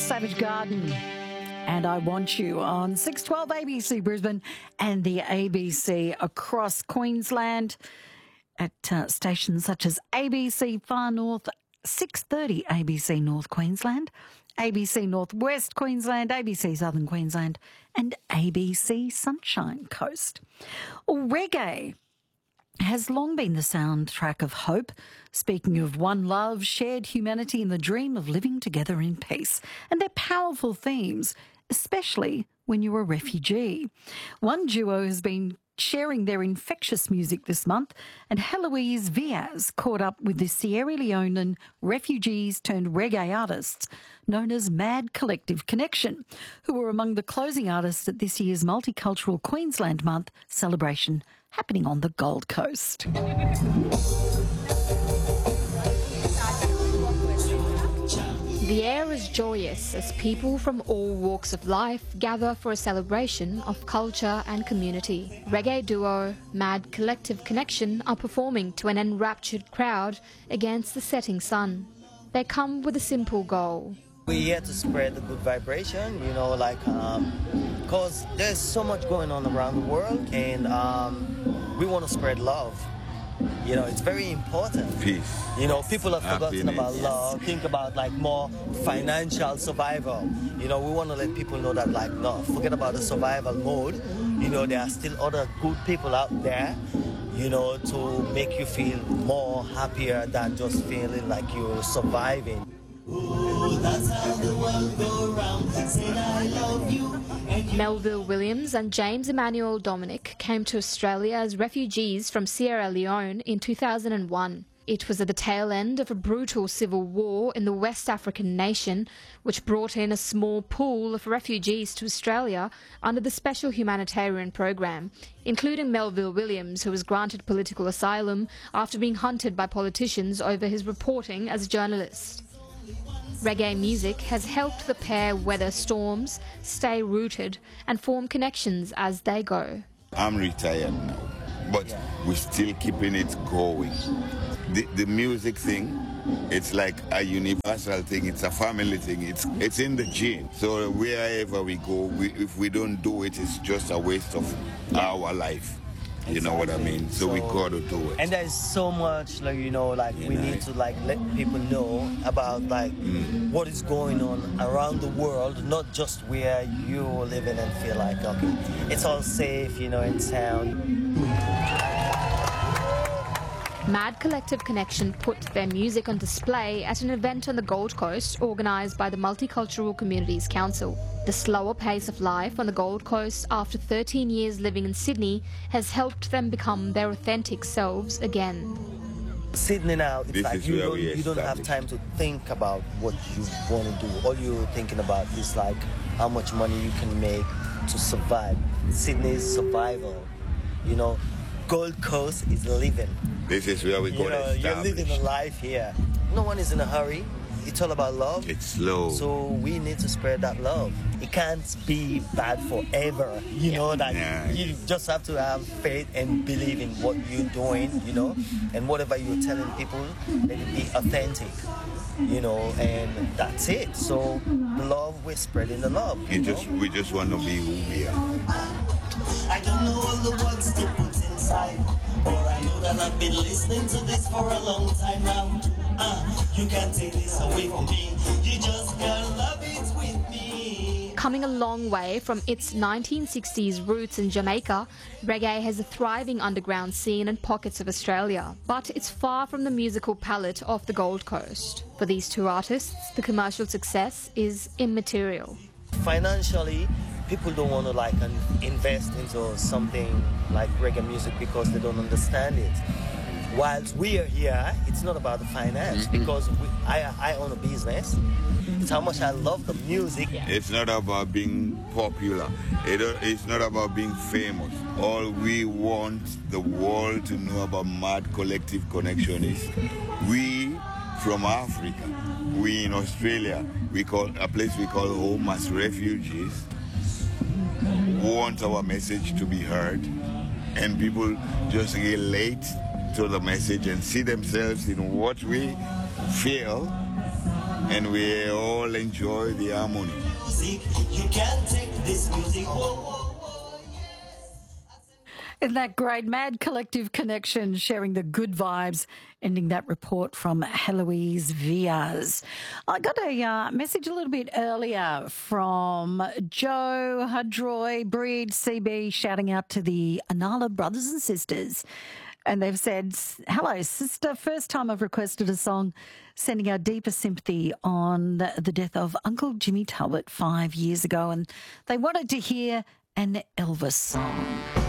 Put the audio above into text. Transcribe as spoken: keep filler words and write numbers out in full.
Savage Garden. And I Want You on six twelve A B C Brisbane and the A B C across Queensland at uh, stations such as A B C Far North, six thirty A B C North Queensland, A B C North West Queensland, A B C Southern Queensland and A B C Sunshine Coast. Well, reggae has long been the soundtrack of hope, speaking of one love, shared humanity and the dream of living together in peace. And they're powerful themes, especially when you're a refugee. One duo has been sharing their infectious music this month, and Heloise Viaz caught up with the Sierra Leonean refugees turned reggae artists known as Mad Collective Connection, who were among the closing artists at this year's Multicultural Queensland Month celebration happening on the Gold Coast. The air is joyous as people from all walks of life gather for a celebration of culture and community. Reggae duo Mad Collective Connection are performing to an enraptured crowd against the setting sun. They come with a simple goal. We're here to spread the good vibration, you know, like, um, because there's so much going on around the world, and um, we want to spread love. You know, it's very important. Peace. You know, people have forgotten Happiness. about love, think about like more financial survival. You know, we want to let people know that like, no, forget about the survival mode. You know, there are still other good people out there, you know, to make you feel more happier than just feeling like you're surviving. Ooh, that's how the world go round. Say I love you. Melville Williams and James Emmanuel Dominic came to Australia as refugees from Sierra Leone in two thousand one. It was at the tail end of a brutal civil war in the West African nation, which brought in a small pool of refugees to Australia under the Special Humanitarian Program, including Melville Williams, who was granted political asylum after being hunted by politicians over his reporting as a journalist. Reggae music has helped the pair weather storms, stay rooted and form connections as they go. I'm retired now, but we're still keeping it going. The, the music thing, it's like a universal thing, it's a family thing, it's, it's in the gene. So wherever we go, we, if we don't do it, it's just a waste of our life. You exactly. know what I mean? So, so we got to do it. And there's so much, like, you know, like yeah, we need nice. to like let people know about like mm. what is going on around the world, not just where you're living and feel like, okay, it's all safe, you know, in town. Mad Collective Connection put their music on display at an event on the Gold Coast organised by the Multicultural Communities Council. The slower pace of life on the Gold Coast after thirteen years living in Sydney has helped them become their authentic selves again. Sydney now, it's this like you don't, you don't have time to think about what you want to do. All you're thinking about is like how much money you can make to survive. Sydney's survival, you know. Gold Coast is living. This is where we go to establish. You're living a life here. No one is in a hurry. It's all about love. It's slow. So we need to spread that love. It can't be bad forever. You know, that yeah. you just have to have faith and believe in what you're doing, you know, and whatever you're telling people, let it be authentic, you know, and that's it. So the love, we're spreading the love. You just, we just want to be who we are. I don't know all the words to put inside, but I know that I've been listening to this for a long time now. Uh, you can't take this away from me. You just gotta love it with me. Coming a long way from its nineteen sixties roots in Jamaica, reggae has a thriving underground scene in pockets of Australia, but it's far from the musical palette of the Gold Coast. For these two artists, the commercial success is immaterial. Financially, people don't want to like invest into something like reggae music because they don't understand it. Whilst we are here, it's not about the finance, mm-hmm. because we, I, I own a business. It's how much I love the music. It's not about being popular. It, it's not about being famous. All we want the world to know about Mad Collective Connection is we from Africa, we in Australia, we call a place we call home as refugees, want our message to be heard, and people just relate to the message and see themselves in what we feel and we all enjoy the harmony. You can't take this music. Isn't that great? Mad Collective Connection sharing the good vibes, ending that report from Heloise Vias. I got a uh, message a little bit earlier from Joe, Hudroy, Breed, C B, shouting out to the Anala brothers and sisters. And they've said, hello, sister, first time I've requested a song, sending our deepest sympathy on the, the death of Uncle Jimmy Talbot five years ago. And they wanted to hear an Elvis song.